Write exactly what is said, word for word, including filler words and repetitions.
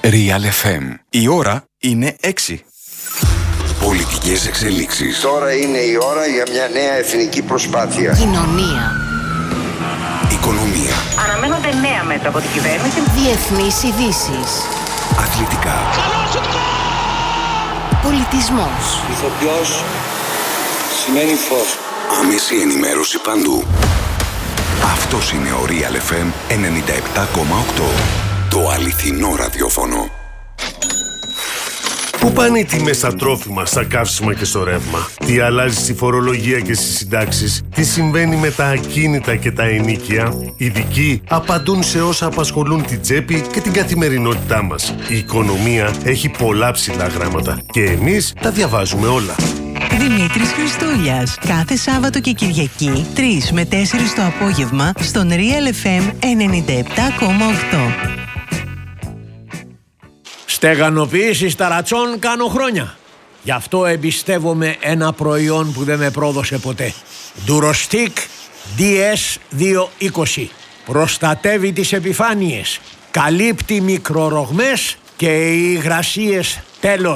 Real εφ εμ. Η ώρα είναι έξι. Πολιτικές εξελίξεις. Τώρα είναι η ώρα για μια νέα εθνική προσπάθεια. Κοινωνία. Οικονομία. Αναμένονται νέα μέτρα από την κυβέρνηση. Διεθνείς ειδήσεις. Αθλητικά. Πολιτισμός. Ηθοποιός σημαίνει φως. Άμεση ενημέρωση παντού. Αυτός είναι ο Real εφ εμ ενενήντα επτά κόμμα οκτώ. Το αληθινό ραδιόφωνο. Πού πάνε οι τιμές στα τρόφιμα, στα καύσιμα και στο ρεύμα? Τι αλλάζει στη φορολογία και στις συντάξεις? Τι συμβαίνει με τα ακίνητα και τα ενοίκια? Οι ειδικοί απαντούν σε όσα απασχολούν την τσέπη και την καθημερινότητά μας. Η οικονομία έχει πολλά ψηλά γράμματα και εμείς τα διαβάζουμε όλα. Δημήτρης Χριστούλιας. Κάθε Σάββατο και Κυριακή, τρεις με τέσσερις το απόγευμα, στον Real εφ εμ ενενήντα επτά κόμμα οκτώ. Στεγανοποίηση ταρατσών κάνω χρόνια. Γι' αυτό εμπιστεύομαι ένα προϊόν που δεν με πρόδωσε ποτέ. Durostic ντι ες διακόσια είκοσι. Προστατεύει τις επιφάνειες, καλύπτει μικρορογμές και οι υγρασίες τέλος.